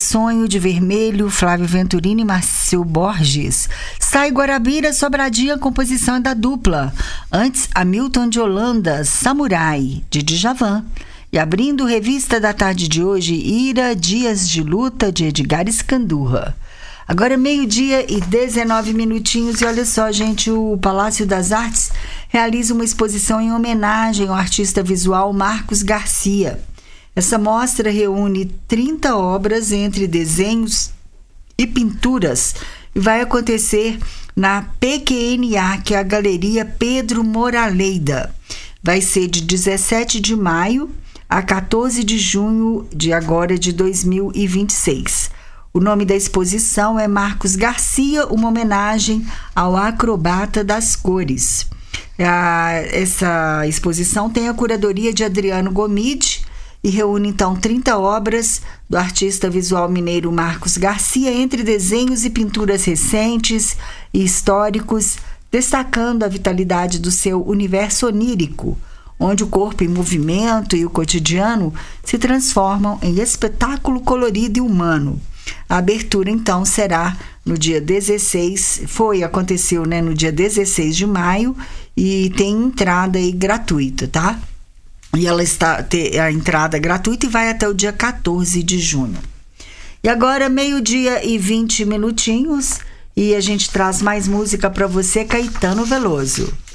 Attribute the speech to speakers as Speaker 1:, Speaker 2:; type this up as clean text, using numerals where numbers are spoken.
Speaker 1: Sonho de Vermelho, Flávio Venturini e Márcio Borges. Sai Guarabira, Sobradinha, composição é da dupla. Antes, Hamilton de Holanda, Samurai, de Djavan. E abrindo revista da tarde de hoje, Ira, Dias de Luta, de Edgar Escandurra. Agora 12:19 e olha só, gente, o Palácio das Artes realiza uma exposição em homenagem ao artista visual Marcos Garcia. Essa mostra reúne 30 obras entre desenhos e pinturas e vai acontecer na PQNA, que é a Galeria Pedro Moraleida. Vai ser de 17 de maio a 14 de junho de 2026. O nome da exposição é Marcos Garcia, uma homenagem ao acrobata das cores. Essa exposição tem a curadoria de Adriano Gomide e reúne então 30 obras do artista visual mineiro Marcos Garcia, entre desenhos e pinturas recentes e históricos, destacando a vitalidade do seu universo onírico, onde o corpo em movimento e o cotidiano se transformam em espetáculo colorido e humano. A abertura, então, será no dia 16, aconteceu no dia 16 de maio e tem entrada aí gratuita, tá? E ela a entrada gratuita e vai até o dia 14 de junho. E agora, 12:20 e a gente traz mais música para você, Caetano Veloso.